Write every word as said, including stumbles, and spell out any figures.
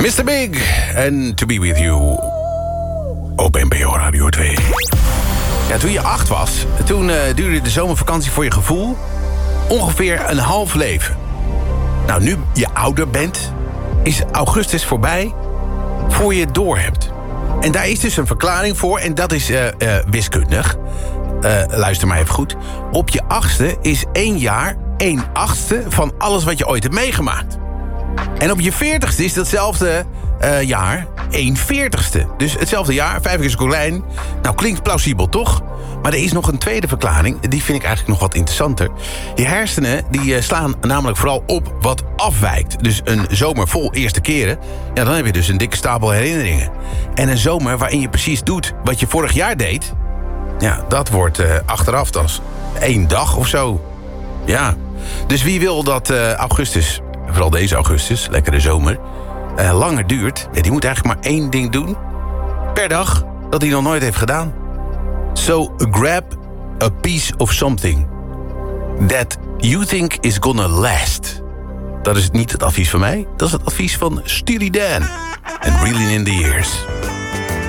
mister Big and To Be With You op N P O Radio twee. Ja, toen je acht was, toen uh, duurde de zomervakantie voor je gevoel ongeveer een half leven. Nou, nu je ouder bent, is augustus voorbij voor je het doorhebt. En daar is dus een verklaring voor en dat is uh, uh, wiskundig. Uh, luister maar even goed. Op je achtste is één jaar één achtste van alles wat je ooit hebt meegemaakt. En op je veertigste is datzelfde uh, jaar één veertigste. Dus hetzelfde jaar, vijf keer Colijn. Nou, klinkt plausibel, toch? Maar er is nog een tweede verklaring. Die vind ik eigenlijk nog wat interessanter. Je hersenen die slaan namelijk vooral op wat afwijkt. Dus een zomer vol eerste keren. Ja, dan heb je dus een dikke stapel herinneringen. En een zomer waarin je precies doet wat je vorig jaar deed. Ja, dat wordt uh, achteraf als één dag of zo. Ja. Dus wie wil dat uh, augustus, vooral deze augustus, lekkere zomer, uh, langer duurt, ja, die moet eigenlijk maar één ding doen per dag dat hij nog nooit heeft gedaan. So grab a piece of something that you think is gonna last. Dat is niet het advies van mij, dat is het advies van Steely Dan. And Reeling in the Years.